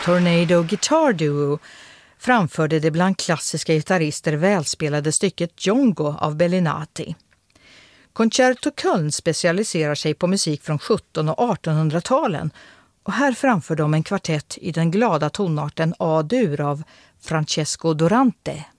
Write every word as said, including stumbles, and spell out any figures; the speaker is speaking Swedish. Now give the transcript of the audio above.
Tornado Guitar Duo framförde det bland klassiska gitarrister välspelade stycket Djongo av Bellinati. Concerto Köln specialiserar sig på musik från sjutton- och artonhundratalen och här framför de en kvartett i den glada tonarten A-dur av Francesco Durante.